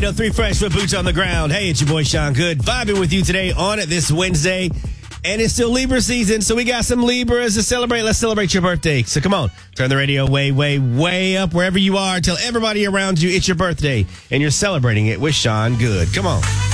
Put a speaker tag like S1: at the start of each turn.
S1: 803 Fresh with Boots on the Ground. Hey, it's your boy Sean Good, vibing with you today on it this Wednesday. And it's still Libra season, so we got some Libras to celebrate. Let's celebrate your birthday. So come on, turn the radio way, way, way up wherever you are. Tell everybody around you it's your birthday, and you're celebrating it with Sean Good. Come on.